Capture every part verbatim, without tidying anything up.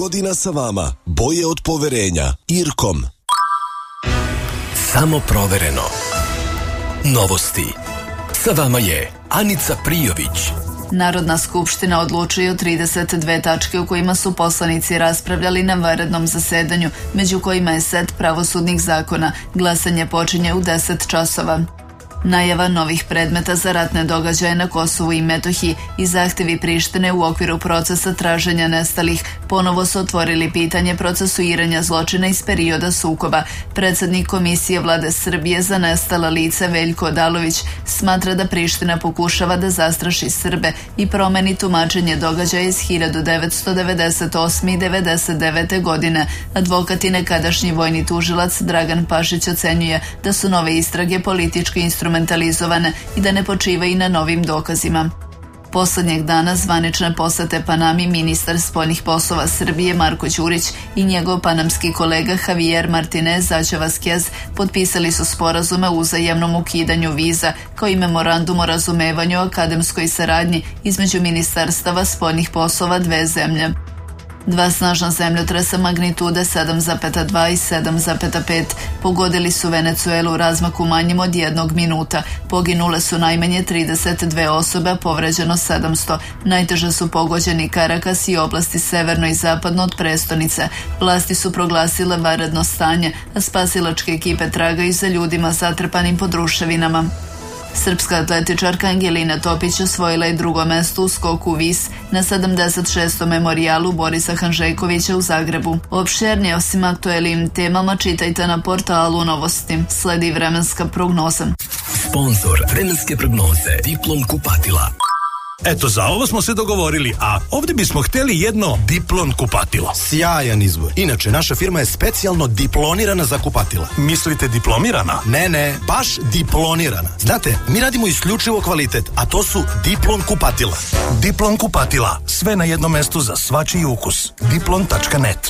godina sa vama. Boje od poverenja. Irkom. Samo provereno. Novosti. Sa vama je Anica Prijović. Narodna skupština odlučuje o trideset dve tačke u kojima su poslanici raspravljali na vanrednom zasedanju, među kojima je set pravosudnih zakona. Glasanje počinje u deset časova. Najava novih predmeta za ratne događaje na Kosovu i Metohiji i zahtevi Prištine u okviru procesa traženja nestalih ponovo su otvorili pitanje procesuiranja zločina iz perioda sukoba. Predsednik Komisije Vlade Srbije za nestala lica Veljko Odalović smatra da Priština pokušava da zastraši Srbe i promeni tumačenje događaja iz hiljadu devetsto devedeset osme i devedeset devete godine. Advokat i nekadašnji vojni tužilac Dragan Pašić ocenjuje da su nove istrage politički instrument mentalizovane i da ne počiva i na novim dokazima. Poslednjeg dana zvanične posete Panami ministar spoljnih poslova Srbije Marko Đurić i njegov panamski kolega Javier Martinez Zaćevasquez potpisali su sporazume o uzajamnom ukidanju viza kao i memorandum o razumevanju o akademskoj saradnji između ministarstava spoljnih poslova dve zemlje. Dva snažna zemljotresa magnitude sedam zarez dva i sedam zarez pet pogodili su Venecuelu u razmaku manjim od jednog minuta. Poginule su najmanje trideset dve osobe, a povređeno sedamsto. Najteže su pogođeni Karakas i oblasti severno i zapadno od prestonice. Vlasti su proglasile vanredno stanje, a spasilačke ekipe tragaju za ljudima zatrpanim pod ruševinama. Srpska atletičarka Angelina Topić osvojila je drugo mesto u skoku vis na sedamdeset šestom memorijalu Borisa Hanžekovića u Zagrebu. Opširnije osim aktuelnim temama čitajte na portalu Novosti. Sledi vremenska prognoza. Sponzor vremenske prognoze Diplom kupatila. Eto, za ovo smo se dogovorili, a ovdje bismo hteli jedno Diplon kupatilo. Sjajan izbor. Inače, naša firma je specijalno diplonirana za kupatila. Mislite diplomirana? Ne, ne, baš diplonirana. Znate, mi radimo isključivo kvalitet, a to su Diplon kupatila. Diplon kupatila. Sve na jednom mestu za svačiji ukus. diplon tačka net.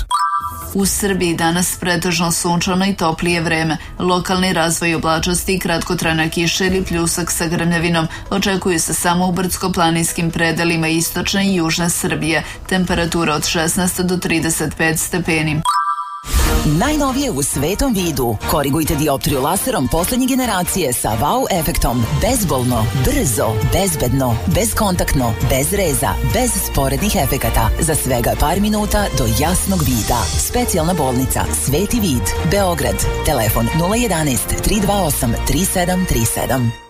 U Srbiji danas pretežno sunčano i toplije vreme. Lokalni razvoj oblačnosti i kratkotrajna kiša ili pljusak sa grmljavinom očekuju se samo u brdsko-planinskim predelima istočne i južne Srbije. Temperatura od šesnaest do trideset pet stepeni. Najnovije u svetom vidu. Korigujte dioptriju laserom poslednje generacije sa wow efektom. Bezbolno, brzo, bezbedno, bezkontaktno, bez reza, bez sporednih efekata. Za svega par minuta do jasnog vida. Specijalna bolnica Sveti vid, Beograd. Telefon nula jedanaest tri dva osam tri sedam tri sedam.